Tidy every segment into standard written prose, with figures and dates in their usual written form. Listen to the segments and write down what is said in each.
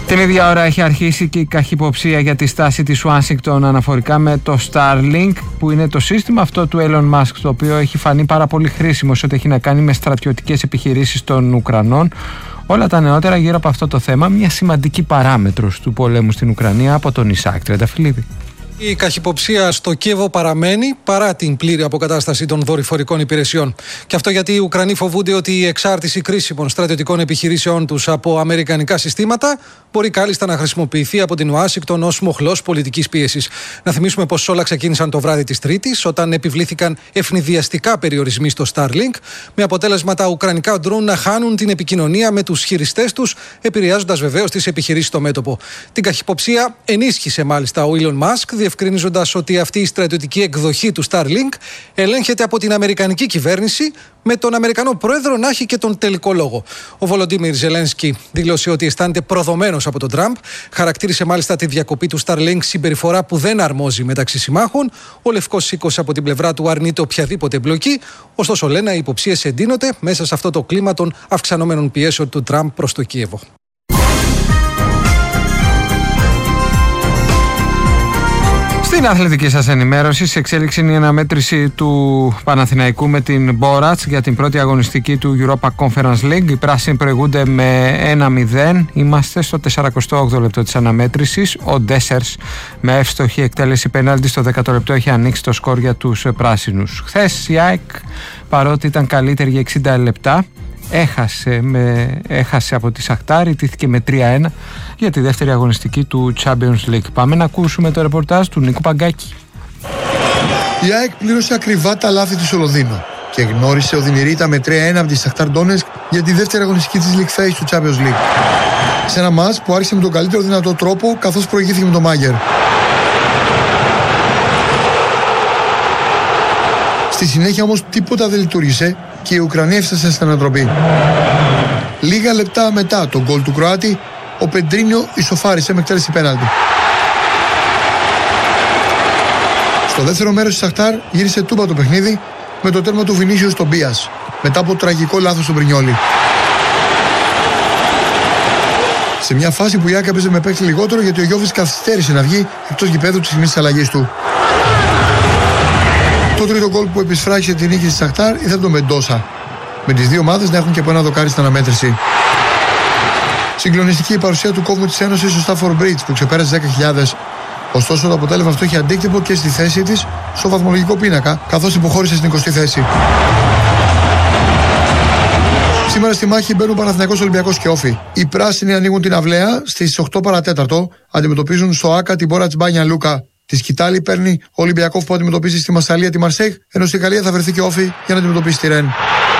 Την ίδια ώρα έχει αρχίσει και η καχυποψία για τη στάση της Ουάσιγκτον αναφορικά με το Starlink, που είναι το σύστημα αυτό του Elon Musk, το οποίο έχει φανεί πάρα πολύ χρήσιμο σε ό,τι έχει να κάνει με στρατιωτικές επιχειρήσεις των Ουκρανών. Όλα τα νεότερα γύρω από αυτό το θέμα, μια σημαντική παράμετρος του πολέμου στην Ουκρανία, από τον Ισάκ Τρενταφυλλίδη. Η καχυποψία στο Κίεβο παραμένει παρά την πλήρη αποκατάσταση των δορυφορικών υπηρεσιών. Και αυτό γιατί οι Ουκρανοί φοβούνται ότι η εξάρτηση κρίσιμων στρατιωτικών επιχειρήσεων τους από αμερικανικά συστήματα μπορεί κάλλιστα να χρησιμοποιηθεί από την Ουάσιγκτον ως μοχλός πολιτικής πίεσης. Να θυμίσουμε πως όλα ξεκίνησαν το βράδυ της Τρίτης, όταν επιβλήθηκαν ευνηδιαστικά περιορισμοί στο Starlink, με αποτέλεσμα τα ουκρανικά ντρόουν να χάνουν την επικοινωνία με τους χειριστές τους, επηρεάζοντας βεβαίως τις επιχειρήσεις στο μέτωπο. Την καχυποψία ενίσχυσε μάλιστα ο Elon Musk, διευκρινίζοντας ότι αυτή η στρατιωτική εκδοχή του Starlink ελέγχεται από την αμερικανική κυβέρνηση, με τον Αμερικανό πρόεδρο να έχει και τον τελικό λόγο. Ο Βολοντίμιρ Ζελένσκι δήλωσε ότι αισθάνεται προδομένος από τον Τραμπ. Χαρακτήρισε μάλιστα τη διακοπή του Starlink συμπεριφορά που δεν αρμόζει μεταξύ συμμάχων. Ο Λευκός Οίκος από την πλευρά του αρνείται οποιαδήποτε εμπλοκή. Ωστόσο, λένε, οι υποψίες εντείνονται μέσα σε αυτό το κλίμα των αυξανόμενων πιέσεων του Τραμπ προς το Κίεβο. Στην αθλητική σας ενημέρωση, σε εξέλιξη είναι η αναμέτρηση του Παναθηναϊκού με την Μπόρατς για την πρώτη αγωνιστική του Europa Conference League. Οι πράσινοι προηγούνται με 1-0. Είμαστε στο 48ο λεπτό της αναμέτρησης. Ο Ντέσσερς με εύστοχη εκτέλεση πέναλτι στο 10ο λεπτό έχει ανοίξει το σκορ για τους πράσινους. Χθες η ΑΕΚ, παρότι ήταν καλύτερη για 60 λεπτά, έχασε από τη Σαχτάρ, ιτήθηκε με 3-1 για τη δεύτερη αγωνιστική του Champions League. Πάμε να ακούσουμε το ρεπορτάζ του Νίκου Παγκάκη. Η ΑΕΚ πλήρωσε ακριβά τα λάθη του στο Λονδίνο και γνώρισε οδυνηρή με 3-1 από τη Σαχτάρ Ντόνετσκ για τη δεύτερη αγωνιστική της League Phase του Champions League. Σε ένα μάτς που άρχισε με τον καλύτερο δυνατό τρόπο, καθώς προηγήθηκε με τον Μάγκερ. Στη συνέχεια όμως τίποτα δεν λειτουργήσε και οι Ουκρανοί έφτασαν στην ανατροπή. Λίγα λεπτά μετά τον γκολ του Κροάτη, ο Πεντρίνιο ισοφάρισε με εκτέλεση πέναλτι. Στο δεύτερο μέρος της Σαχτάρ γύρισε τούμπα το παιχνίδι με το τέρμα του Βινίσιους στον Μπίας, μετά από τραγικό λάθος του Μπρινιόλι. Σε μια φάση που η ΑΕΚ έπαιζε με παίκτη λιγότερο, γιατί ο Γιώβης καθυστέρησε να βγει εκτός γηπέδου τη στιγμή της αλλαγής του. Το τρίτο γκολ που επισφράγισε την νίκη της Σαχτάρ ήρθε από τον Μεντόσα, με τις δύο ομάδες να έχουν και από ένα δοκάρι στην αναμέτρηση. Συγκλονιστική η παρουσία του κόμβου της Ένωσης στο Stafford Bridge, που ξεπέρασε 10.000. Ωστόσο, το αποτέλεσμα αυτό είχε αντίκτυπο και στη θέση της στο βαθμολογικό πίνακα, καθώς υποχώρησε στην 20η θέση. Σήμερα στη μάχη μπαίνουν Παναθηναϊκός, Ολυμπιακός και Όφη. Οι πράσινοι ανοίγουν την αυλαία στις 8 παρατέταρτο, αντιμετωπίζουν στο ΆΚΑ την Μπόρατς Μπάνια Λούκα. Τη σκητάλη παίρνει ο Ολυμπιακός που αντιμετωπίζει στη Μασσαλία τη Μαρσέιγ, ενώ στη Γαλλία θα βρεθεί και Όφη για να αντιμετωπίσει τη Ρεν.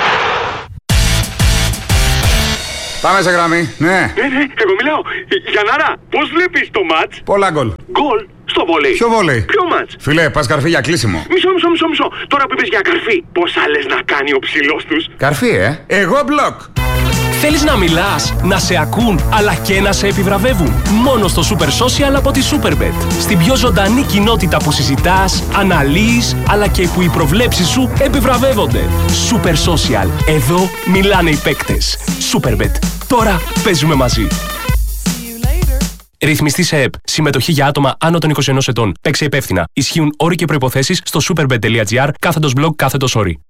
Πάμε σε γραμμή, ναι. Εγώ μιλάω. Γιαννάρα, πώς βλέπεις το μάτς? Πολλά γκολ. Γκολ στο βόλεϊ. Ποιο βόλεϊ? Ποιο μάτς? Φίλε, πας καρφί για κλείσιμο. Μισό. Τώρα που είπες για καρφί, πόσα λες να κάνει ο ψηλός τους? Καρφί, Εγώ μπλοκ. Θέλεις να μιλάς, να σε ακούν, αλλά και να σε επιβραβεύουν? Μόνο στο Super Social από τη Superbet. Στην πιο ζωντανή κοινότητα που συζητάς, αναλύεις, αλλά και που οι προβλέψεις σου επιβραβεύονται. Super Social. Εδώ μιλάνε οι παίκτες. Superbet. Τώρα παίζουμε μαζί. Ρυθμιστή σε ΕΠ. Συμμετοχή για άτομα άνω των 21 ετών. Παίξε υπεύθυνα. Ισχύουν όροι και προϋποθέσεις στο superbet.gr/blog/όροι.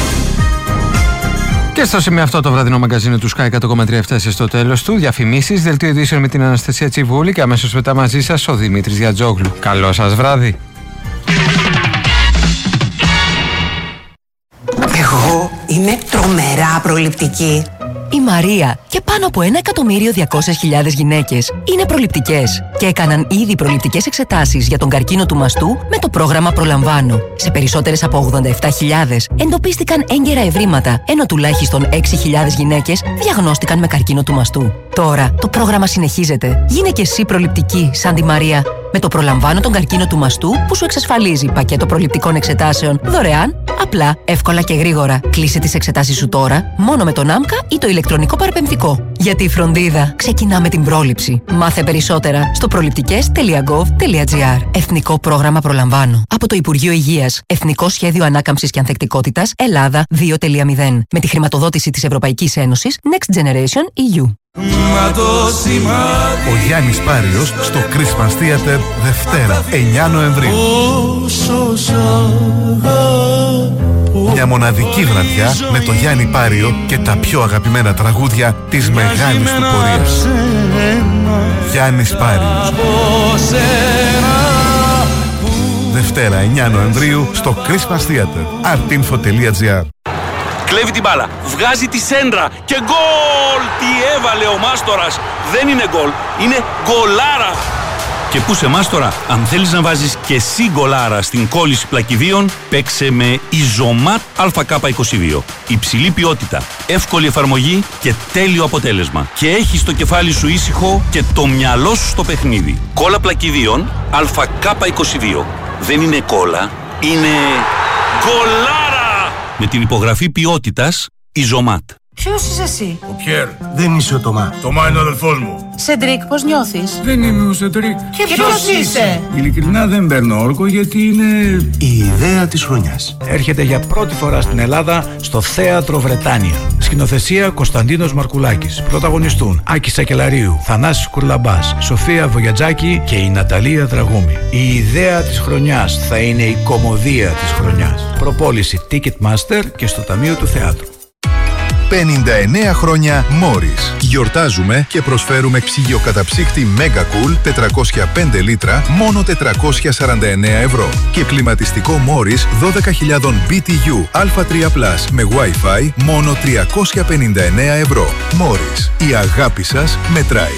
Και στο σημείο αυτό το βραδινό μαγκαζίνο του Sky 100,3 έφτασε στο τέλος του. Διαφημίσεις, δελτίο ειδήσεων με την Αναστασία Τσιβούλη και αμέσως μετά μαζί σας ο Δημήτρης Διατζόγλου. Καλό σας βράδυ. Εγώ είμαι τρομερά προληπτική. Η Μαρία και πάνω από 1.200.000 γυναίκες είναι προληπτικές και έκαναν ήδη προληπτικές εξετάσεις για τον καρκίνο του μαστού με το πρόγραμμα Προλαμβάνω. Σε περισσότερες από 87.000 εντοπίστηκαν έγκαιρα ευρήματα, ενώ τουλάχιστον 6.000 γυναίκες διαγνώστηκαν με καρκίνο του μαστού. Τώρα το πρόγραμμα συνεχίζεται. Γίνε και εσύ προληπτική σαν τη Μαρία. Με το Προλαμβάνω τον καρκίνο του μαστού που σου εξασφαλίζει πακέτο προληπτικών εξετάσεων δωρεάν, απλά, εύκολα και γρήγορα. Κλείσε τις εξετάσεις σου τώρα μόνο με τον ΆΜΚΑ ή το ηλεκτρονικό παραπεμφτικό. Γιατί η φροντίδα ξεκινά με την πρόληψη. Μάθε περισσότερα στο προληπτικές.gov.gr. Εθνικό πρόγραμμα Προλαμβάνω. Από το Υπουργείο Υγείας. Εθνικό Σχέδιο Ανάκαμψης και Ανθεκτικότητας Ελλάδα 2.0. Με τη χρηματοδότηση της Ευρωπαϊκής Ένωσης Next Generation EU. Ο Γιάννης Πάριος στο Christmas Theater Δευτέρα 9 Νοεμβρίου. Μια μοναδική βραδιά με το Γιάννη Πάριο και τα πιο αγαπημένα τραγούδια της μεγάλης του πορείας. Γιάννης Πάριος. Δευτέρα 9 Νοεμβρίου στο Christmas Theater. artinfo.gr. Κλέβει την μπάλα, βγάζει τη σέντρα και γκολ! Τι έβαλε ο Μάστορας! Δεν είναι γκολ, είναι γκολάρα! Και πού σε Μάστορα, αν θέλεις να βάζεις και εσύ γκολάρα στην κόλληση πλακιδίων, παίξε με Ιζωμάτ ΑΚ22. Υψηλή ποιότητα, εύκολη εφαρμογή και τέλειο αποτέλεσμα. Και έχεις το κεφάλι σου ήσυχο και το μυαλό σου στο παιχνίδι. Κόλλα πλακιδίων ΑΚ22. Δεν είναι κόλλα, είναι γκολάρα! Με την υπογραφή ποιότητας Ιζωμάτ. Ποιος είσαι εσύ? Ο Πιέρ. Δεν είσαι ο Τωμά. Τωμά είναι ο αδελφός μου. Σεντρίκ, πώς νιώθεις? Δεν είμαι ο Σεντρίκ. Και ποιος είσαι? Ειλικρινά δεν παίρνω όρκο γιατί είναι η ιδέα της χρονιάς. Έρχεται για πρώτη φορά στην Ελλάδα στο Θέατρο Βρετάνια. Σκηνοθεσία Κωνσταντίνος Μαρκουλάκης. Πρωταγωνιστούν Άκης Σακελαρίου, Θανάσης Κουρλαμπάς, Σοφία Βογιατζάκη και η Ναταλία Δραγούμη. Η ιδέα της χρονιάς θα είναι η κωμωδία της χρονιάς. Προπόληση Ticketmaster και στο Ταμείο του Θεάτρου. 59 χρόνια Morris. Γιορτάζουμε και προσφέρουμε ψυγειοκαταψύκτη Mega Cool 405 λίτρα μόνο 449 ευρώ. Και κλιματιστικό Morris 12.000 BTU Α3+, με Wi-Fi μόνο 359 ευρώ. Morris. Η αγάπη σας μετράει.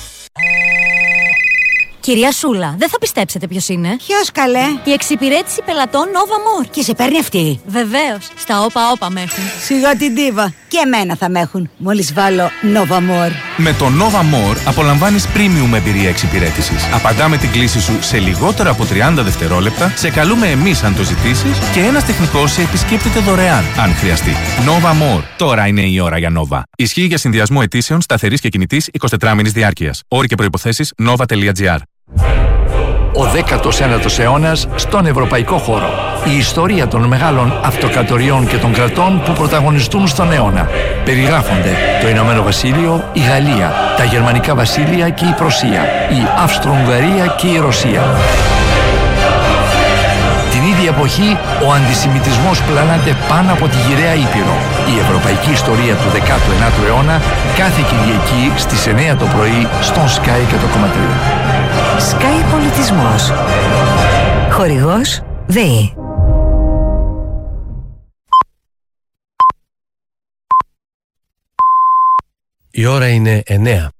Κυρία Σούλα, δεν θα πιστέψετε ποιος είναι. Ποιος καλέ? Η εξυπηρέτηση πελατών Nova More. Και σε παίρνει αυτή? Βεβαίως, στα όπα με έχουν. Σιγά την ντίβα. Και εμένα θα με έχουν, μόλις βάλω Nova More. Με το Nova More απολαμβάνεις premium εμπειρία εξυπηρέτησης. Απαντάμε την κλήση σου σε λιγότερα από 30 δευτερόλεπτα, σε καλούμε εμείς αν το ζητήσεις και ένας τεχνικός σε επισκέπτεται δωρεάν, αν χρειαστεί. Nova More. Τώρα είναι η ώρα για Nova. Ισχύει για συνδυασμό αιτήσεων σταθερής και κινητής 24μηνης διάρκειας. Όροι και προϋποθέσεις nova.gr. Ο 19ος αιώνας στον ευρωπαϊκό χώρο. Η ιστορία των μεγάλων αυτοκρατοριών και των κρατών που πρωταγωνιστούν στον αιώνα. Περιγράφονται το Ηνωμένο Βασίλειο, η Γαλλία, τα Γερμανικά Βασίλεια και η Πρωσία, η Αυστρο-Ουγγαρία και η Ρωσία. Την ίδια εποχή, ο αντισημιτισμός πλανάται πάνω από τη γυραιά Ήπειρο. Η ευρωπαϊκή ιστορία του 19ου αιώνα κάθε Κυριακή στις 9 το πρωί στον Sky 100,3. Sky Πολιτισμός. Χορηγός ΔΕΗ. Η ώρα είναι 9.